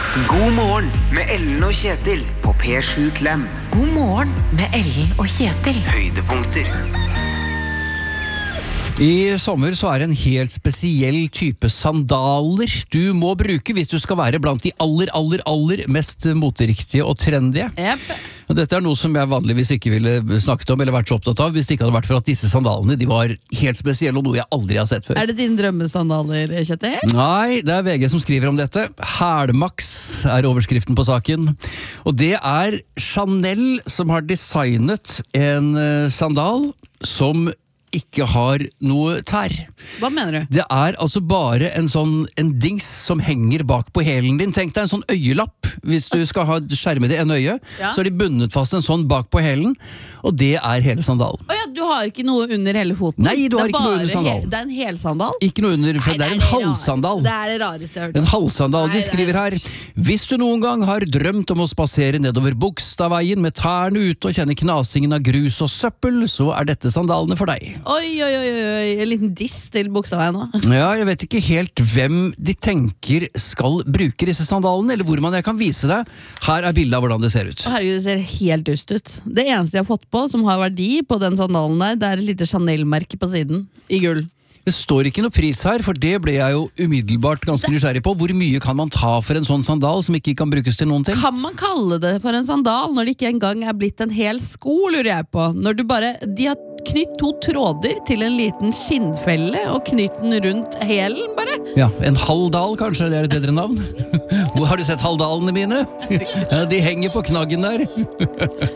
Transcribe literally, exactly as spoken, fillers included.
God morgen med Ellen og Kjetil på P sju Klem. God morgen med Ellen og Kjetil. Høydepunkter. I sommer så er det en helt spesiell type sandaler du må bruke hvis du skal være blant de aller, aller, aller mest moteriktige og trendige. Yep. Og dette er noe som jeg vanligvis ikke ville snakket om eller vært så opptatt av hvis det ikke hadde vært for at disse sandalene de var helt spesielle og noe jeg aldri har sett før. Er det dine drømmesandaler, Kjetil? Nei, det er V G som skriver om dette. Hælmaks er overskriften på saken. Og det er Chanel som har designet en sandal som ikke har noe tær. Hva mener du? Det er altså bare en sånn en dings som henger bak på hælen din. Tenk deg en sånn øyelapp. Hvis du skal ha skjermet i en øye, Ja. så har de bundet fast en sånn bak på hælen, og det er hele sandalen. Å ja, du har ikke noe under hele foten? Nei, du har Det er ikke noe bare under sandalen. he- Det er en helsandal? Ikke noe under, for Nei, det er en rare- halssandal. Det er det rareste jeg har hørt. En halssandal, Nei, de det er skriver her. Hvis du noen gang har drømt om å spasere nedover Bogstadveien med tærne ute og kjenne knasingen av grus og søppel, så er dette sandalene for deg. Oi, oi, oi, oi, en liten diss til Bogstadveien nå. Ja, jeg vet ikke helt hvem de tenker skal bruke disse sandalene, eller hvor man jeg kan vise deg. Her er bildet av hvordan det ser ut. Å, herregud, det ser helt dust ut. Det eneste jeg har fått på som har verdi på den sandalen der, det er et lite Chanel-merke på siden, i gull. Det står ikke noe pris her, for det ble jeg jo umiddelbart ganske nysgjerrig på. Hvor mye kan man ta for en sånn sandal som ikke kan brukes til noen ting? Kan man kalle det for en sandal når det ikke engang er blitt en hel sko, lurer jeg på? Når du bare, de har knytt to tråder til en liten skinnfelle og knytt den rundt hælen, bare. Ja, en halvdal kanskje, det er et bedre navn. Hvor har du sett halvdalene mine? Ja, de henger på knaggen der.